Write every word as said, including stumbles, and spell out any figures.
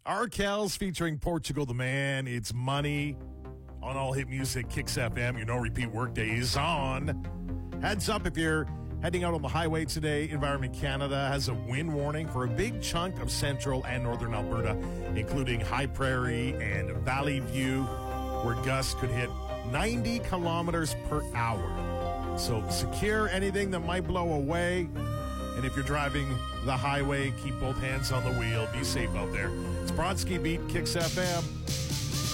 Arkells featuring Portugal the Man. It's Money on All Hit Music, Kicks F M. Your no-repeat workday is on. Heads up if you're heading out on the highway today. Environment Canada has a wind warning for a big chunk of central and northern Alberta, including High Prairie and Valley View, where gusts could hit ninety kilometers per hour. So secure anything that might blow away. And if you're driving the highway, keep both hands on the wheel. Be safe out there. It's Brodsky Beat, Kicks F M.